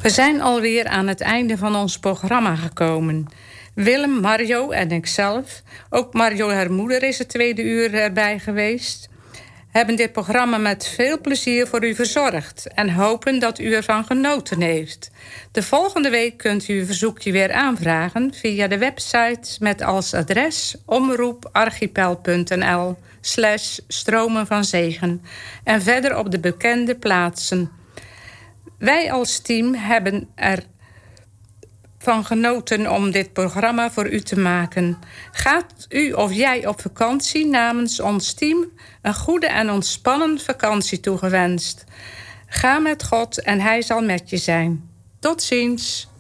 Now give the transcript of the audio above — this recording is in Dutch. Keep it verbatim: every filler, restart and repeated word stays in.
We zijn alweer aan het einde van ons programma gekomen. Willem, Mario en ikzelf, ook Mario haar moeder is het tweede uur erbij geweest, hebben dit programma met veel plezier voor u verzorgd en hopen dat u ervan genoten heeft. De volgende week kunt u uw verzoekje weer aanvragen via de website met als adres omroeparchipel.nl slash stromen van zegen en verder op de bekende plaatsen. Wij als team hebben er van genoten om dit programma voor u te maken. Gaat u of jij op vakantie? Namens ons team een goede en ontspannen vakantie toegewenst. Ga met God en hij zal met je zijn. Tot ziens.